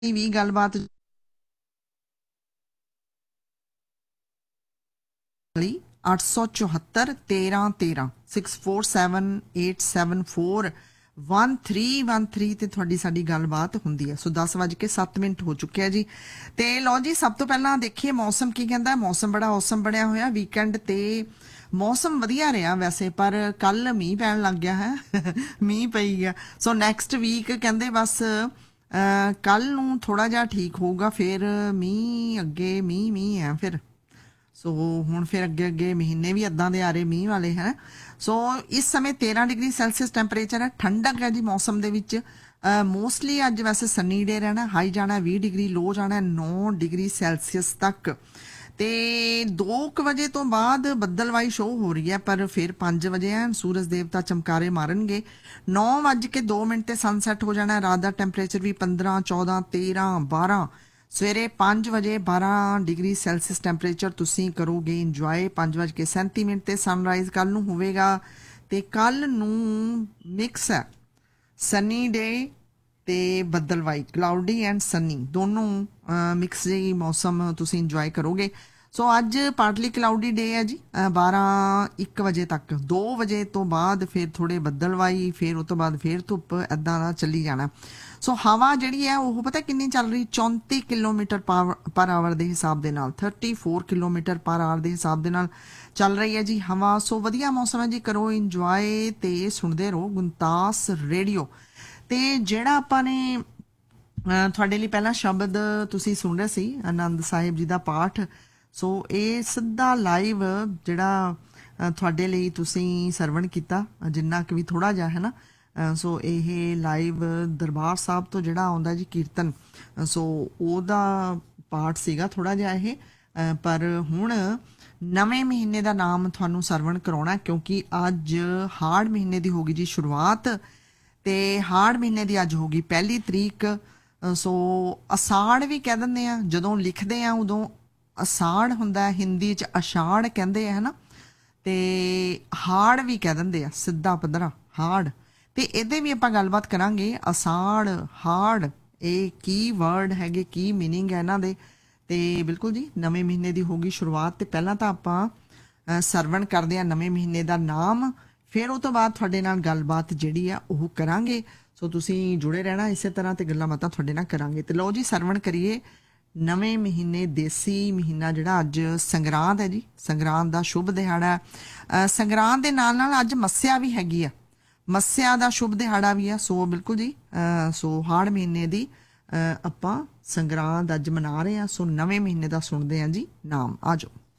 ਵੀ ਗੱਲਬਾਤ 874 13 6478741313 ਤੇ ਤੁਹਾਡੀ ਸਾਡੀ ਗੱਲਬਾਤ ਹੁੰਦੀ ਹੈ। ਸੋ 10:07 ਹੋ ਚੁੱਕਿਆ ਜੀ। ਤੇ ਲਓ ਜੀ, ਸਭ ਤੋਂ ਪਹਿਲਾਂ ਦੇਖੀਏ ਮੌਸਮ ਕੀ ਕਹਿੰਦਾ। ਮੌਸਮ ਬੜਾ ਔਸਮ ਬਣਿਆ ਹੋਇਆ। ਵੀਕਐਂਡ ਤੇ ਮੌਸਮ ਵਧੀਆ ਰਿਹਾ ਵੈਸੇ, ਪਰ ਕੱਲ ਮੀਂਹ ਪੈਣ ਲੱਗ ਗਿਆ ਹੈ। ਮੀਂਹ ਪਈ ਗਿਆ। ਸੋ ਨੈਕਸਟ ਵੀਕ ਕਹਿੰਦੇ ਬਸ ਕੱਲ ਨੂੰ ਥੋੜਾ ਜਿਹਾ ਠੀਕ ਹੋਊਗਾ, ਫਿਰ ਮੀਂਹ ਅੱਗੇ ਮੀਂਹ ਹੈ ਫਿਰ। ਸੋ ਹੁਣ ਫਿਰ ਅੱਗੇ ਮਹੀਨੇ ਵੀ ਇੱਦਾਂ ਦੇ ਆ ਰਹੇ ਮੀਂਹ ਵਾਲੇ ਹੈ। ਸੋ ਇਸ ਸਮੇਂ 13 ਡਿਗਰੀ ਸੈਲਸੀਅਸ ਟੈਂਪਰੇਚਰ ਹੈ। ਠੰਡਕ ਹੈ ਜੀ ਮੌਸਮ ਦੇ ਵਿੱਚ। ਮੋਸਟਲੀ ਅੱਜ ਵੈਸੇ ਸੰਨੀ ਡੇ ਰਹਿਣਾ। ਹਾਈ ਜਾਣਾ 20 ਡਿਗਰੀ, ਲੋ ਜਾਣਾ 9 ਡਿਗਰੀ ਸੈਲਸੀਅਸ ਤੱਕ। ਤੇ 2 ਵਜੇ ਤੋਂ ਬਾਅਦ ਬੱਦਲਵਾਈ ਸ਼ੋਅ ਹੋ ਰਹੀ ਹੈ, ਪਰ ਫਿਰ 5 ਵਜੇ ਹੈ ਸੂਰਜ ਦੇਵਤਾ ਚਮਕਾਰੇ ਮਾਰਨਗੇ। 9:02 ਤੇ ਸਨਸੈਟ ਹੋ ਜਾਣਾ। ਰਾਤ ਦਾ ਟੈਂਪਰੇਚਰ ਵੀ 15 14 13 12। ਸਵੇਰੇ 5 ਵਜੇ 12 ਡਿਗਰੀ ਸੈਲਸੀਅਸ ਟੈਂਪਰੇਚਰ ਤੁਸੀਂ ਕਰੋਗੇ ਇੰਜੋਏ। 5:37 ਤੇ ਸਨਰਾਈਜ਼ ਕੱਲ ਨੂੰ ਹੋਵੇਗਾ। ਤੇ ਕੱਲ ਨੂੰ ਮਿਕਸ ਹੈ ਸਨੀ ਡੇ ਤੇ ਬੱਦਲਵਾਈ, ਕਲਾਉਡੀ ਐਂਡ ਸਨੀ ਦੋਨੋਂ ਮਿਕਸ ਜਿਹੀ ਮੌਸਮ ਤੁਸੀਂ ਇੰਜੋਏ ਕਰੋਗੇ। ਸੋ ਅੱਜ ਪਾਰਟਲੀ ਕਲਾਉਡੀ ਡੇ ਹੈ ਜੀ। 12-1 ਵਜੇ ਤੱਕ। 2 ਵਜੇ ਤੋਂ ਬਾਅਦ ਫਿਰ ਥੋੜੇ ਬੱਦਲਵਾਈ, ਫਿਰ ਉਹ ਤੋਂ ਬਾਅਦ ਫਿਰ ਧੁੱਪ, ਏਦਾਂ ਦਾ ਚੱਲੀ ਜਾਣਾ। ਸੋ ਹਵਾ ਜਿਹੜੀ ਹੈ ਉਹ ਪਤਾ ਕਿੰਨੀ ਚੱਲ ਰਹੀ? 34 ਕਿਲੋਮੀਟਰ ਪਰ ਆਵਰ ਦੇ ਹਿਸਾਬ ਦੇ ਨਾਲ, 34 ਕਿਲੋਮੀਟਰ ਪਰ ਆਵਰ ਦੇ ਹਿਸਾਬ ਦੇ ਨਾਲ ਚੱਲ ਰਹੀ ਹੈ ਜੀ ਹਵਾ। ਸੋ ਵਧੀਆ ਮੌਸਮ ਹੈ ਜੀ, ਕਰੋ ਇੰਜੋਏ ਤੇ ਸੁਣਦੇ ਰਹੋ ਗੁਣਤਾਸ ਰੇਡੀਓ। ਤੇ ਜਿਹੜਾ ਆਪਾਂ ਨੇ ਤੁਹਾਡੇ ਲਈ ਪਹਿਲਾ ਸ਼ਬਦ ਤੁਸੀਂ ਸੁਣ ਰਹੇ ਸੀ ਆਨੰਦ ਸਾਹਿਬ ਜੀ ਦਾ ਪਾਠ। ਸੋ ਇਹ ਸਿੱਧਾ ਲਾਈਵ ਜਿਹੜਾ ਤੁਹਾਡੇ ਲਈ ਤੁਸੀਂ ਸਰਵਣ ਕੀਤਾ, ਜਿੰਨਾ ਕੁ ਵੀ ਥੋੜਾ ਜਿਹਾ ਹੈ ਨਾ। ਸੋ ਇਹ ਲਾਈਵ ਦਰਬਾਰ ਸਾਹਿਬ ਤੋਂ ਜਿਹੜਾ ਆਉਂਦਾ ਜੀ ਕੀਰਤਨ, ਸੋ ਉਹਦਾ ਪਾਠ ਸੀਗਾ ਥੋੜਾ ਜਿਹਾ ਇਹ। ਪਰ ਹੁਣ ਨਵੇਂ ਮਹੀਨੇ ਦਾ ਨਾਮ ਤੁਹਾਨੂੰ ਸਰਵਣ ਕਰਾਉਣਾ, ਕਿਉਂਕਿ ਅੱਜ ਹਾੜ ਮਹੀਨੇ ਦੀ ਹੋ ਗਈ ਜੀ ਸ਼ੁਰੂਆਤ। ਤੇ ਹਾੜ ਮਹੀਨੇ ਦੀ ਅੱਜ ਹੋ ਗਈ 1 ਤਰੀਕ। ਸੋ ਅਸਾੜ ਵੀ ਕਹਿ ਦਿੰਦੇ ਆ, ਜਦੋਂ ਲਿਖਦੇ ਆ ਉਦੋਂ ਅਸਾੜ ਹੁੰਦਾ, ਹਿੰਦੀ 'ਚ ਅਸ਼ਾੜ ਕਹਿੰਦੇ ਆ ਹੈ ਨਾ। ਤੇ ਹਾੜ ਵੀ ਕਹਿ ਦਿੰਦੇ ਆ, ਸਿੱਧਾ ਪੱਧਰਾ ਹਾੜ। ਤੇ ਇਹਦੇ ਵੀ ਆਪਾਂ ਗੱਲਬਾਤ ਕਰਾਂਗੇ। ਅਸਾੜ, ਹਾੜ, ਇਹ ਕੀ ਵਰਡ ਹੈਗੇ, ਕੀ ਮੀਨਿੰਗ ਹੈ ਇਹਨਾਂ ਦੇ। ਤੇ ਬਿਲਕੁਲ ਜੀ, ਨਵੇਂ ਮਹੀਨੇ ਦੀ ਹੋ ਗਈ ਸ਼ੁਰੂਆਤ। ਤੇ ਪਹਿਲਾਂ ਤਾਂ ਆਪਾਂ ਸਰਵਣ ਕਰਦੇ ਆ ਨਵੇਂ ਮਹੀਨੇ ਦਾ ਨਾਮ, ਫਿਰ ਉਹ ਤੋਂ ਬਾਅਦ ਤੁਹਾਡੇ ਨਾਲ ਗੱਲਬਾਤ ਜਿਹੜੀ ਆ ਉਹ ਕਰਾਂਗੇ। ਸੋ ਤੁਸੀਂ ਜੁੜੇ ਰਹਿਣਾ ਇਸੇ ਤਰ੍ਹਾਂ, ਤੇ ਗੱਲਾਂ ਬਾਤਾਂ ਤੁਹਾਡੇ ਨਾਲ ਕਰਾਂਗੇ। ਤੇ ਲਓ ਜੀ, ਸਰਵਣ ਕਰੀਏ ਨਵੇਂ ਮਹੀਨੇ, ਦੇਸੀ ਮਹੀਨਾ ਜਿਹੜਾ ਅੱਜ ਸੰਗਰਾਂਦ ਹੈ ਜੀ। ਸੰਗਰਾਂਦ ਦਾ ਸ਼ੁਭ ਦਿਹਾੜਾ। ਸੰਗਰਾਂਦ ਦੇ ਨਾਲ ਨਾਲ ਅੱਜ ਮੱਸਿਆ ਵੀ ਹੈਗੀ ਆ। ਮੱਸਿਆ ਦਾ ਸ਼ੁਭ ਦਿਹਾੜਾ ਵੀ ਆ। ਸੋ ਬਿਲਕੁਲ ਜੀ, ਸੋ ਹਾੜ ਮਹੀਨੇ ਦੀ ਆਪਾਂ ਸੰਗਰਾਂਦ ਅੱਜ ਮਨਾ ਰਹੇ ਹਾਂ। ਸੋ ਨਵੇਂ ਮਹੀਨੇ ਦਾ ਸੁਣਦੇ ਹਾਂ ਜੀ ਨਾਮ। ਆ ਜਾਓ।